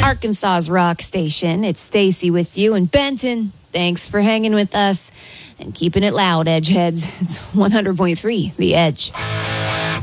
Arkansas's rock station. It's Stacy with you in Benton. Thanks for hanging with us and keeping it loud, Edgeheads. It's 100.3, The Edge.